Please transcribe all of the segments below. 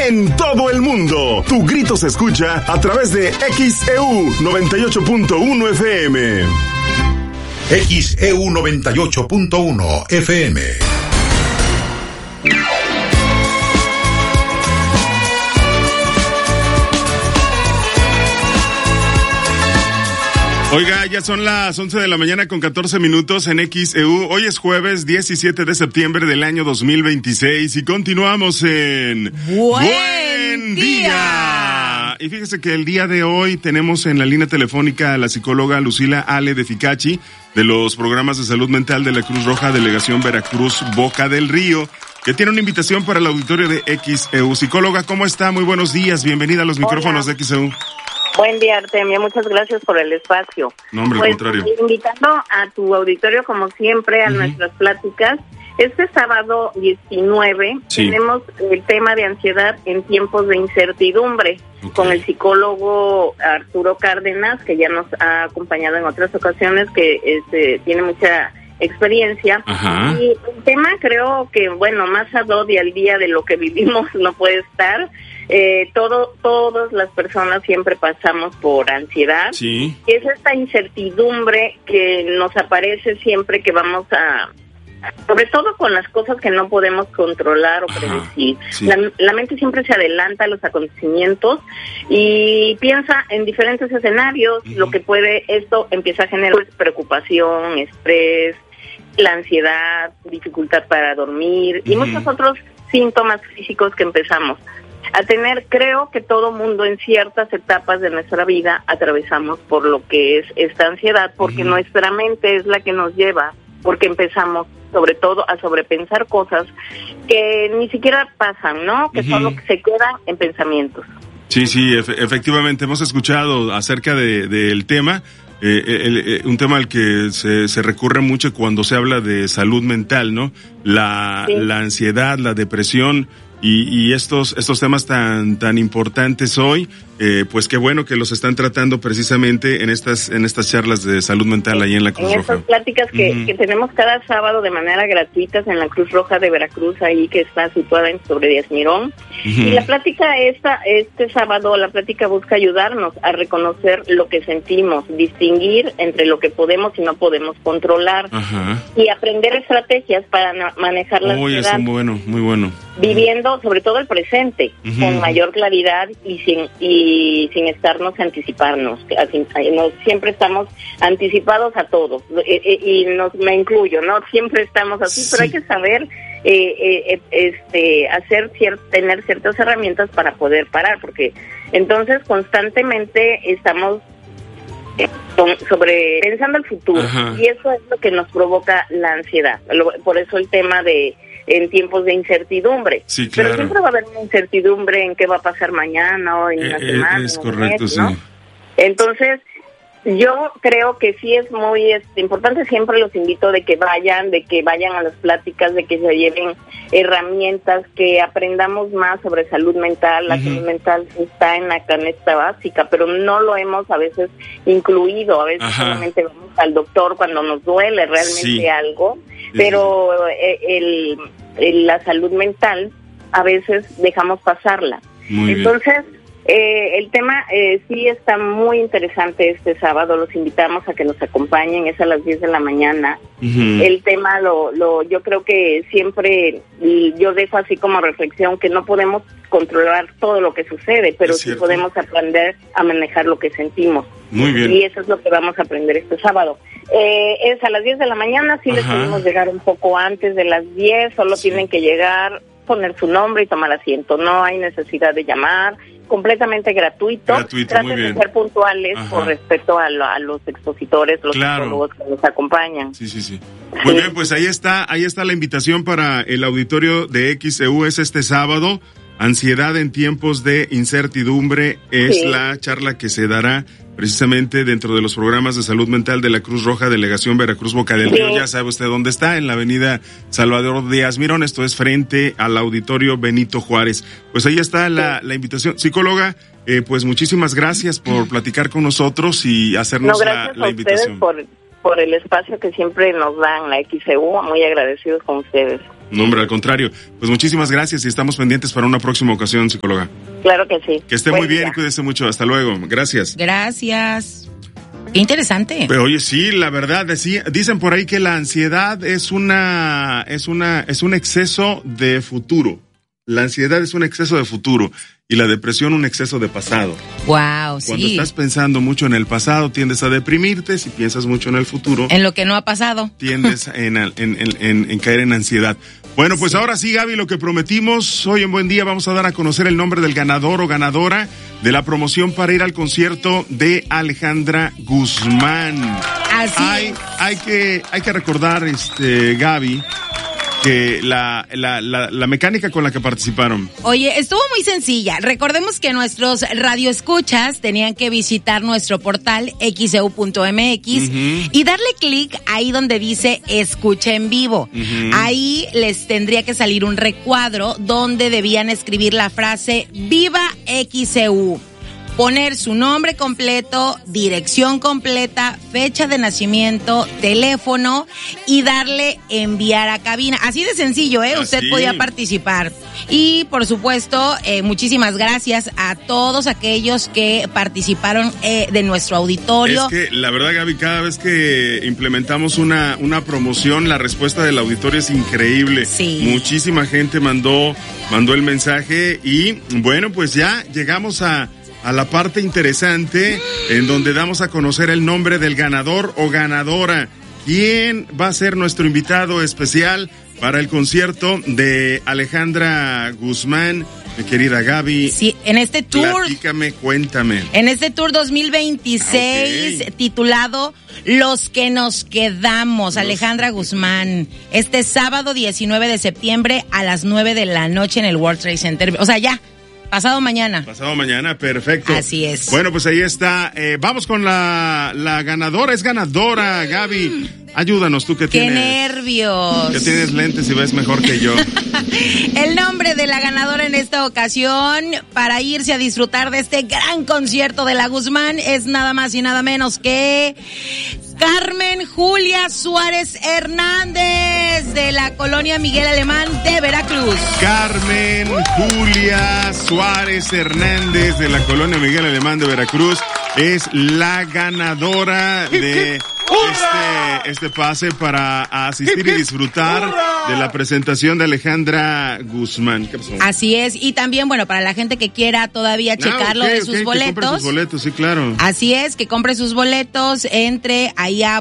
en todo el mundo. Tu grito se escucha a través de XEU 98.1 FM. XEU 98.1 FM. Oiga, ya son las 11 de la mañana con 14 minutos en XEU. Hoy es jueves 17 de septiembre del año 2026 y continuamos en ¡Buen día! Y fíjese que el día de hoy tenemos en la línea telefónica a la psicóloga Lucila Ale de Ficachi, de los programas de salud mental de la Cruz Roja Delegación Veracruz Boca del Río, que tiene una invitación para el auditorio de XEU. Psicóloga, ¿cómo está? Muy buenos días, bienvenida a los micrófonos de XEU. Buen día, Artemia. Muchas gracias por el espacio. No, hombre, al contrario. Invitando a tu auditorio, como siempre, a nuestras pláticas. Este sábado 19 tenemos el tema de ansiedad en tiempos de incertidumbre con el psicólogo Arturo Cárdenas, que ya nos ha acompañado en otras ocasiones, que tiene mucha experiencia. Y el tema, creo que, bueno, más ad hoc y al día de lo que vivimos no puede estar. Todas las personas siempre pasamos por ansiedad. Sí. Y es esta incertidumbre que nos aparece siempre que vamos sobre todo con las cosas que no podemos controlar o predecir. Sí. La mente siempre se adelanta a los acontecimientos y piensa en diferentes escenarios. Lo que esto empieza a generar preocupación, estrés, la ansiedad, dificultad para dormir y muchos otros síntomas físicos que empezamos a tener. Creo que todo mundo en ciertas etapas de nuestra vida atravesamos por lo que es esta ansiedad, porque nuestra mente es la que nos lleva, porque empezamos sobre todo a sobrepensar cosas que ni siquiera pasan, ¿no? Que solo se quedan en pensamientos. Sí, efectivamente hemos escuchado acerca del tema. Un tema al que se recurre mucho cuando se habla de salud mental, ¿no? La ansiedad, la depresión y estos temas tan importantes hoy, pues qué bueno que los están tratando precisamente en estas charlas de salud mental ahí en la Cruz Roja. En estas pláticas que tenemos cada sábado de manera gratuita en la Cruz Roja de Veracruz, ahí que está situada en Sobre Díaz Mirón. Y la plática este sábado, la plática busca ayudarnos a reconocer lo que sentimos, distinguir entre lo que podemos y no podemos controlar y aprender estrategias para manejar la ansiedad. Eso es muy bueno. Viviendo sobre todo el presente con mayor claridad y sin estarnos anticiparnos. Siempre estamos anticipados a todo y me incluyo, ¿no? Siempre estamos así, pero hay que saber tener ciertas herramientas para poder parar, porque entonces constantemente estamos pensando el futuro y eso es lo que nos provoca la ansiedad. Por eso el tema en tiempos de incertidumbre. Sí, claro. Pero siempre va a haber una incertidumbre en qué va a pasar mañana o en una semana. Es correcto, mes, ¿no? sí. Entonces, yo creo que sí es muy importante, siempre los invito de que vayan a las pláticas, de que se lleven herramientas, que aprendamos más sobre salud mental. La salud mental está en la canasta básica, pero no lo hemos a veces incluido. A veces solamente vamos al doctor cuando nos duele realmente algo, pero la salud mental a veces dejamos pasarla. Entonces, el tema sí está muy interesante este sábado. Los invitamos a que nos acompañen, es a las 10 de la mañana. El tema yo creo que siempre yo dejo así como reflexión que no podemos controlar todo lo que sucede, pero sí podemos aprender a manejar lo que sentimos. Muy bien. Y eso es lo que vamos a aprender este sábado. Es a las 10 de la mañana, sí les podemos llegar un poco antes de las 10, solo tienen que llegar, poner su nombre y tomar asiento. No hay necesidad de llamar, completamente gratuito. Traten de ser puntuales por respeto a los expositores, los psicólogos que nos acompañan. Sí. Muy bien, pues ahí está la invitación para el auditorio de XEU, es este sábado. Ansiedad en tiempos de incertidumbre es la charla que se dará precisamente dentro de los programas de salud mental de la Cruz Roja Delegación Veracruz Boca del Río. Ya sabe usted dónde está, en la avenida Salvador Díaz Mirón. Esto es frente al auditorio Benito Juárez. Pues ahí está la invitación. Psicóloga, pues muchísimas gracias por platicar con nosotros y hacernos la invitación. Por el espacio que siempre nos dan la XEU, muy agradecidos con ustedes. No, hombre, al contrario. Pues muchísimas gracias y estamos pendientes para una próxima ocasión, psicóloga. Claro que sí. Que esté muy bien y cuídese mucho. Hasta luego. Gracias. Gracias. Qué interesante. Pero oye, sí, la verdad, dicen por ahí que la ansiedad es un exceso de futuro. La ansiedad es un exceso de futuro y la depresión un exceso de pasado. Wow, sí. Cuando estás pensando mucho en el pasado, tiendes a deprimirte. Si piensas mucho en el futuro, en lo que no ha pasado, tiendes en caer en ansiedad. Bueno, pues sí. Ahora sí, Gaby, lo que prometimos, hoy en Buen Día vamos a dar a conocer el nombre del ganador o ganadora de la promoción para ir al concierto de Alejandra Guzmán. Así hay que recordar, Gaby, que la mecánica con la que participaron. Oye, estuvo muy sencilla. Recordemos que nuestros radioescuchas tenían que visitar nuestro portal xeu.mx y darle clic ahí donde dice escucha en vivo. Ahí les tendría que salir un recuadro donde debían escribir la frase Viva XEU. Poner su nombre completo, dirección completa, fecha de nacimiento, teléfono y darle enviar a cabina. Así de sencillo, usted podía participar. Y por supuesto, muchísimas gracias a todos aquellos que participaron de nuestro auditorio. Es que la verdad, Gaby, cada vez que implementamos una promoción, la respuesta del auditorio es increíble. Sí. Muchísima gente mandó el mensaje y bueno, pues ya llegamos a la parte interesante en donde damos a conocer el nombre del ganador o ganadora. ¿Quién va a ser nuestro invitado especial para el concierto de Alejandra Guzmán? Mi querida Gaby. Sí, en este tour. Platícame, cuéntame. En este tour 2026, titulado Los que nos quedamos, Alejandra Guzmán. Este sábado 19 de septiembre a las 9 de la noche en el World Trade Center. O sea, ya. Pasado mañana, perfecto. Así es. Bueno, pues ahí está. Vamos con la ganadora. Es ganadora, Gaby. Ayúdanos, tú que tienes... ¡Qué nervios! Que tienes lentes y ves mejor que yo. El nombre de la ganadora en esta ocasión, para irse a disfrutar de este gran concierto de la Guzmán, es nada más y nada menos que... Carmen Julia Suárez Hernández, de la colonia Miguel Alemán de Veracruz. Carmen Julia Suárez Hernández, de la colonia Miguel Alemán de Veracruz, es la ganadora de este pase para asistir y disfrutar de la presentación de Alejandra Guzmán. ¿Qué pasó? Así es, y también, bueno, para la gente que quiera todavía checarlo de sus boletos. Que compre sus boletos, sí, claro. Así es, que compre sus boletos, entre ahí a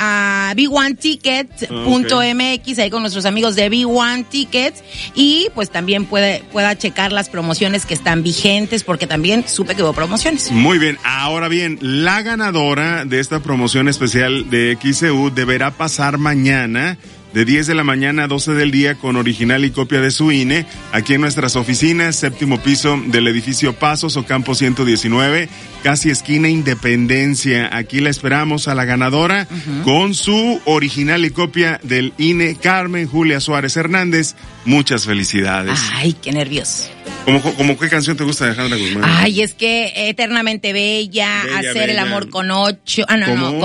b1tickets.mx, ahí con nuestros amigos de B1 Tickets, y pues también pueda checar las promociones que están vigentes, porque también supe que hubo promociones. Muy bien, ahora bien, la ganadora de esta promoción especial de XEU deberá pasar mañana de 10 de la mañana a 12 del día con original y copia de su INE aquí en nuestras oficinas, 7º piso del edificio Pasos, Ocampo 119, casi esquina Independencia. Aquí la esperamos a la ganadora con su original y copia del INE, Carmen Julia Suárez Hernández. Muchas felicidades. Ay, qué nervios. ¿Cómo qué canción te gusta de Alejandra Guzmán? Ay, es que Eternamente Bella, Hacer el amor con 8. Ah, no,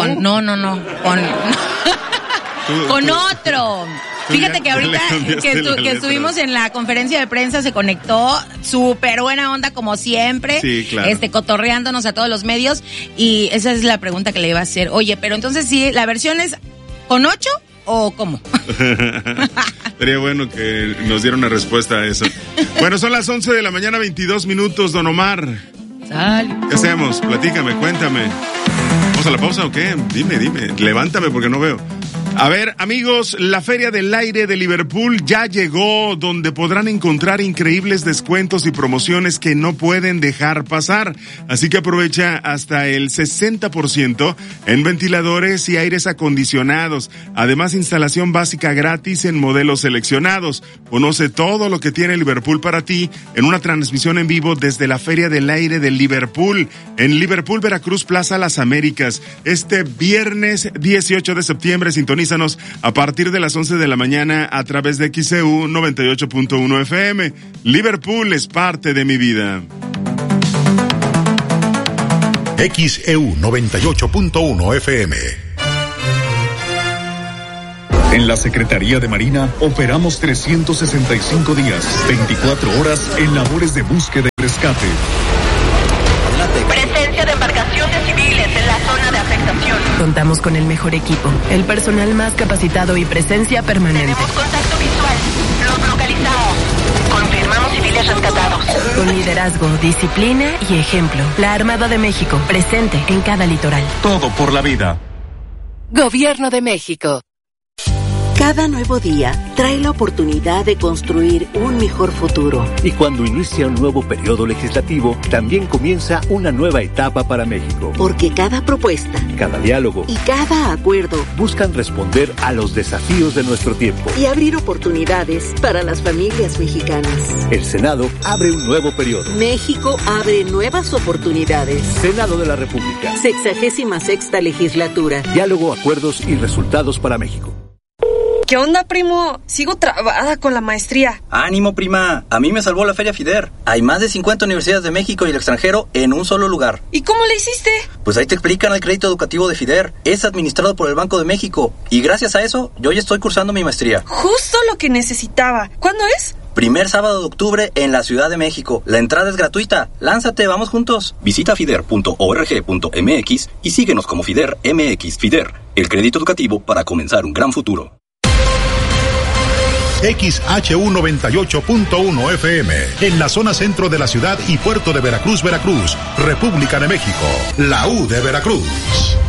con otro. Fíjate que ahorita que estuvimos en la conferencia de prensa se conectó, súper buena onda como siempre. Sí, claro. Cotorreándonos a todos los medios, y esa es la pregunta que le iba a hacer. Oye, pero entonces sí, ¿la versión es con 8 o cómo? Sería bueno que nos diera una respuesta a eso. Bueno, son las 11 de la mañana, 22 minutos, don Omar. ¿Qué hacemos? Platícame, cuéntame. ¿Vamos a la pausa o qué? Dime, levántame porque no veo. A ver, amigos, la Feria del Aire de Liverpool ya llegó, donde podrán encontrar increíbles descuentos y promociones que no pueden dejar pasar. Así que aprovecha hasta el 60% en ventiladores y aires acondicionados. Además, instalación básica gratis en modelos seleccionados. Conoce todo lo que tiene Liverpool para ti en una transmisión en vivo desde la Feria del Aire de Liverpool, en Liverpool, Veracruz, Plaza Las Américas. Este viernes 18 de septiembre, sintonízanos a partir de las 11 de la mañana a través de XEU 98.1 FM. Liverpool es parte de mi vida. XEU 98.1 FM. En la Secretaría de Marina operamos 365 días, 24 horas en labores de búsqueda y rescate. Presencia de embarcaciones civiles en la zona de afectación. Contamos con el mejor equipo, el personal más capacitado y presencia permanente. Tenemos contacto visual. Los localizamos. Confirmamos civiles rescatados. Con liderazgo, disciplina y ejemplo. La Armada de México, presente en cada litoral. Todo por la vida. Gobierno de México. Cada nuevo día trae la oportunidad de construir un mejor futuro. Y cuando inicia un nuevo periodo legislativo, también comienza una nueva etapa para México. Porque cada propuesta, cada diálogo y cada acuerdo buscan responder a los desafíos de nuestro tiempo y abrir oportunidades para las familias mexicanas. El Senado abre un nuevo periodo. México abre nuevas oportunidades. Senado de la República. 66ª legislatura. Diálogo, acuerdos y resultados para México. ¿Qué onda, primo? Sigo trabada con la maestría. ¡Ánimo, prima! A mí me salvó la Feria FIDER. Hay más de 50 universidades de México y el extranjero en un solo lugar. ¿Y cómo le hiciste? Pues ahí te explican el crédito educativo de FIDER. Es administrado por el Banco de México. Y gracias a eso, yo ya estoy cursando mi maestría. Justo lo que necesitaba. ¿Cuándo es? Primer sábado de octubre en la Ciudad de México. La entrada es gratuita. Lánzate, vamos juntos. Visita fider.org.mx y síguenos como FIDER MX. FIDER, el crédito educativo para comenzar un gran futuro. XHU 98.1 FM, en la zona centro de la ciudad y puerto de Veracruz, Veracruz, República de México, la U de Veracruz.